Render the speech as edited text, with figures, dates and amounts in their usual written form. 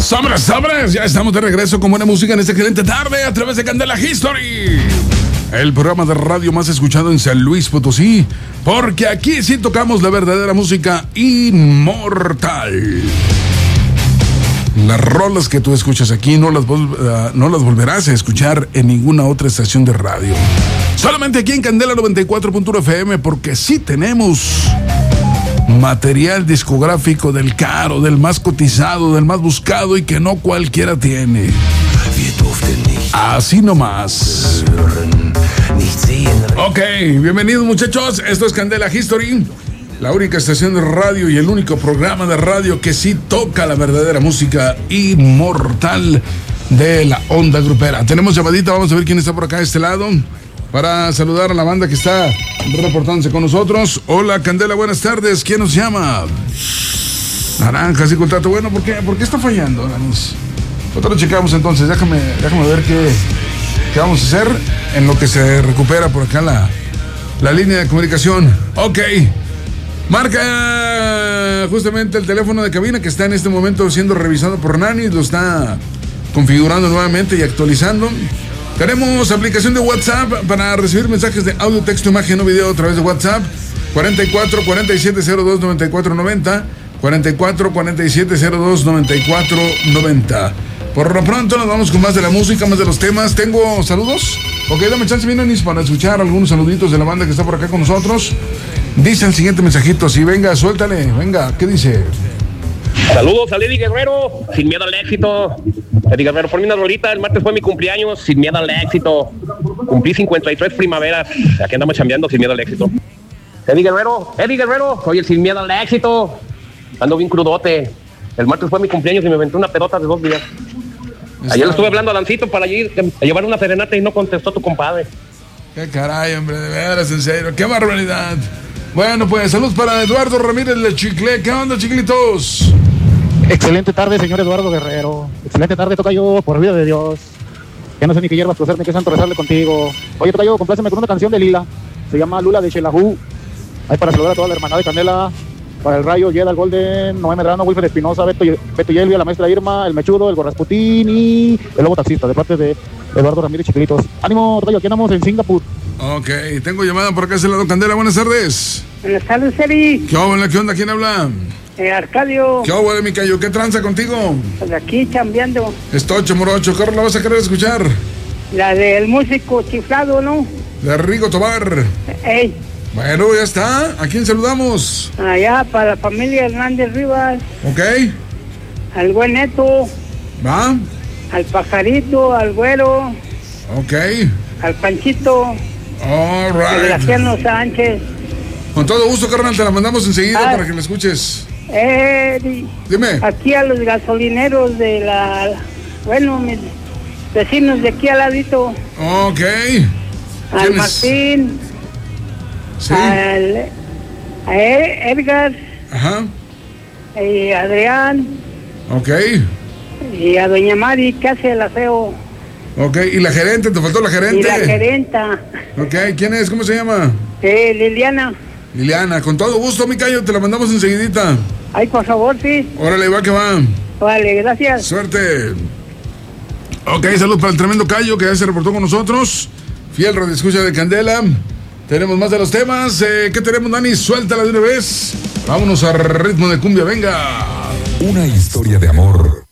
Sobres, ya estamos de regreso con buena música en esta excelente tarde a través de Candela History, el programa de radio más escuchado en San Luis Potosí, porque aquí sí tocamos la verdadera música inmortal. Las rolas que tú escuchas aquí no las volverás a escuchar en ninguna otra estación de radio. Solamente aquí en Candela 94.1 FM, porque sí tenemos material discográfico del caro, del más cotizado, del más buscado y que no cualquiera tiene. Así nomás. Ok, bienvenidos muchachos, esto es Candela History, la única estación de radio y el único programa de radio que sí toca la verdadera música inmortal de la onda grupera. Tenemos llamadita, vamos a ver quién está por acá de este lado para saludar a la banda que está reportándose con nosotros. Hola Candela, buenas tardes, ¿quién nos llama? Naranja, sí, contrato. Bueno, ¿por qué está fallando, Danis? Nosotros lo checamos entonces, déjame ver qué vamos a hacer en lo que se recupera por acá la línea de comunicación. Ok, marca justamente el teléfono de cabina que está en este momento siendo revisado por Nani, lo está configurando nuevamente y actualizando. Tenemos aplicación de WhatsApp para recibir mensajes de audio, texto, imagen o video a través de WhatsApp. 44 47 02 94 90, 44 47 02 94 90. Por lo pronto nos vamos con más de la música, más de los temas. ¿Tengo saludos? Ok, dame chance, Nis, para escuchar algunos saluditos de la banda que está por acá con nosotros. Dice el siguiente mensajito, sí, venga, suéltale, venga, ¿qué dice? Saludos a Eddie Guerrero, sin miedo al éxito. Eddie Guerrero, por mí una rolita, el martes fue mi cumpleaños, sin miedo al éxito. Cumplí 53 primaveras, aquí andamos chambeando sin miedo al éxito. Eddie Guerrero, soy el sin miedo al éxito. Ando bien crudote. El martes fue mi cumpleaños y me aventé una pedota de 2 días. Ayer le estuve hablando a Dancito para ir a llevar una serenata y no contestó tu compadre. Qué caray, hombre, de veras, en serio, qué barbaridad. Bueno, pues saludos para Eduardo Ramírez de Chicle. ¿Qué onda, chiquilitos? Excelente tarde, señor Eduardo Guerrero. Excelente tarde, tocayo, por vida de Dios. Ya no sé ni qué hierbas coser, ni qué santo rezarle contigo. Oye, tocayo, compláceme con una canción de Lila. Se llama Lula de Xelajú. Ahí para saludar a toda la hermandad de Candela. Para el Rayo, Yeda, el Golden, Noé Medrano, Wilfred Espinosa, Beto Yelvia, la maestra Irma, el Mechudo, el Gorrasputín y el Lobo Taxista, de parte de Eduardo Ramírez Chiquilitos. Ánimo, tocayo, aquí andamos en Singapur. Ok, tengo llamada por acá de ese lado, Candela, buenas tardes. Buenas tardes, Eri. ¿Qué onda? ¿Qué onda? ¿Quién habla? Arcadio. ¿Qué onda, mi cayo? ¿Qué tranza contigo? Pues aquí chambeando. Estocho, morocho, ¿qué la vas a querer escuchar? La del músico chiflado, ¿no? De Rigo Tobar. Ey. Bueno, ya está. ¿A quién saludamos? Allá para la familia Hernández Rivas. Ok. Al buen Neto. ¿Va? Al Pajarito, al Güero. Ok. Al Panchito. All right. Al Graciano Sánchez. Con todo gusto, carnal, te la mandamos enseguida para que la escuches. Dime. Aquí a los gasolineros de mis vecinos de aquí al ladito. Ok. Al Martín. Sí. A Edgar. Ajá. Y a Adrián. Ok. Y a doña Mari, que hace el aseo. Ok, ¿y la gerente? ¿Te faltó la gerente? Y la gerenta. Ok, ¿quién es? ¿Cómo se llama? Liliana. Liliana, con todo gusto, mi cayo, te la mandamos enseguidita. Ay, por favor, sí. Órale, va que va. Vale, gracias. Suerte. Ok, salud para el tremendo Cayo que ya se reportó con nosotros. Fiel radioescucha de Candela. Tenemos más de los temas. ¿Qué tenemos, Dani? Suéltala de una vez. Vámonos a ritmo de cumbia, venga. Una historia de amor